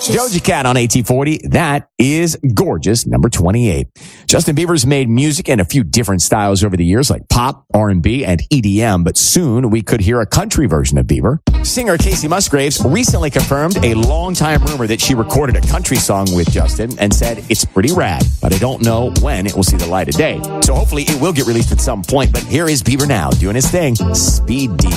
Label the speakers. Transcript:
Speaker 1: Doja Cat on AT40. That is gorgeous. Number 28. Justin Bieber's made music in a few different styles over the years, like pop, R&B, and EDM, but soon we could hear a country version of Bieber. Singer Casey Musgraves recently confirmed a long-time rumor that she recorded a country song with Justin and said it's pretty rad, but I don't know when it will see the light of day. So hopefully it will get released at some point, but here is Bieber now doing his thing. Speed Demon.